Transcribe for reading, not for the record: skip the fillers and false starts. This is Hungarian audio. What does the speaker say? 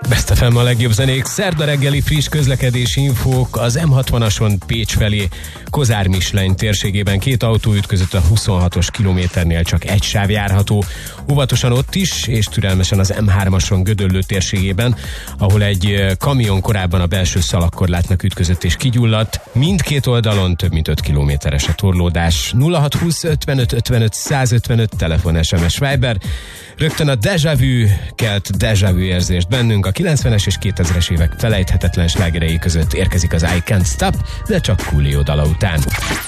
Best FM a legjobb zenék, szerda reggeli friss közlekedési infók az M60-ason Pécs felé, Kozár-Mislány térségében 2 autó ütközött, a 26-os kilométernél csak egy sáv járható. Óvatosan ott is, és türelmesen az M3-ason Gödöllő térségében, ahol egy kamion korábban a belső szalagkorlátnak ütközött és kigyulladt. Mindkét oldalon több mint 5 kilométeres a torlódás. 0620 55 55 155 telefon, SMS, Viber. Rögtön a Déjà Vu kelt Déjà Vu érzést bennünk. A 90-es és 2000-es évek felejthetetlen slágerei között érkezik az I Can't Stop, de csak Coolio dala után.